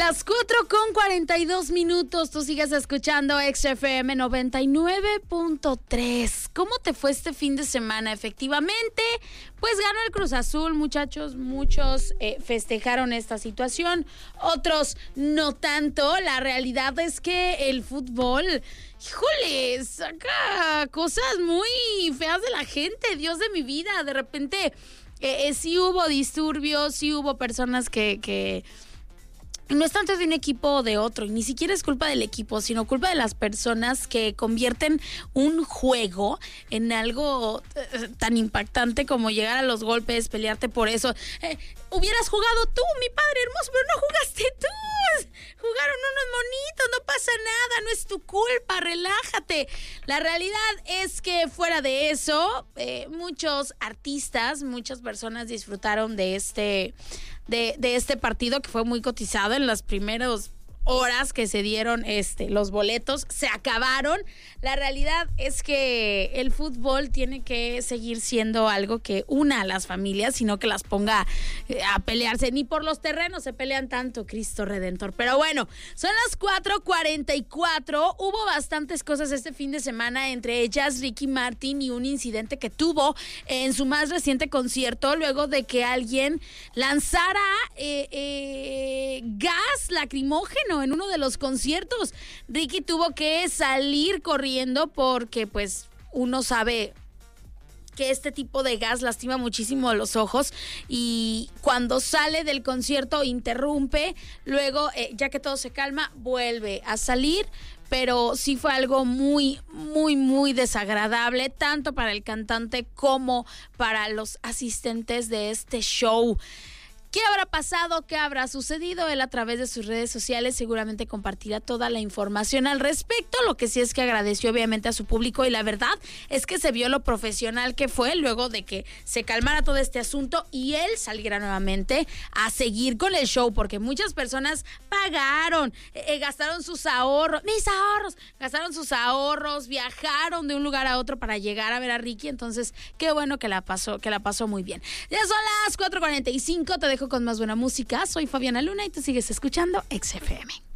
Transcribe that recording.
las 4:42. Tú sigues escuchando XFM 99.3. ¿Cómo te fue este fin de semana? Efectivamente, pues ganó el Cruz Azul, muchachos. Muchos festejaron esta situación, otros no tanto. La realidad es que el fútbol, híjole, saca cosas muy feas de la gente. Dios de mi vida, de repente sí hubo disturbios, sí hubo personas que no es tanto de un equipo o de otro, y ni siquiera es culpa del equipo, sino culpa de las personas que convierten un juego en algo tan impactante como llegar a los golpes, pelearte por eso. Hubieras jugado tú, mi padre hermoso, pero no jugaste tú. Jugaron unos monitos, no pasa nada, no es tu culpa, relájate. La realidad es que fuera de eso, muchos artistas, muchas personas disfrutaron de este partido que fue muy cotizado en las primeras horas que se dieron los boletos, se acabaron. La realidad es que el fútbol tiene que seguir siendo algo que una a las familias, sino que las ponga a pelearse. Ni por los terrenos se pelean tanto, Cristo Redentor. Pero bueno, son las 4:44. Hubo bastantes cosas este fin de semana, entre ellas Ricky Martin y un incidente que tuvo en su más reciente concierto, luego de que alguien lanzara gas lacrimógeno en uno de los conciertos. Ricky tuvo que salir corriendo porque pues uno sabe que este tipo de gas lastima muchísimo los ojos, y cuando sale del concierto interrumpe, luego ya que todo se calma vuelve a salir. Pero sí fue algo muy, muy, muy desagradable, tanto para el cantante como para los asistentes de este show. ¿Qué habrá pasado? ¿Qué habrá sucedido? Él, a través de sus redes sociales, seguramente compartirá toda la información al respecto. Lo que sí es que agradeció obviamente a su público, y la verdad es que se vio lo profesional que fue luego de que se calmara todo este asunto y él saliera nuevamente a seguir con el show, porque muchas personas pagaron, gastaron sus ahorros, gastaron sus ahorros, viajaron de un lugar a otro para llegar a ver a Ricky. Entonces, qué bueno que la pasó muy bien. Ya son las 4:45, te dejo con más buena música. Soy Fabiana Luna y tú sigues escuchando XFM.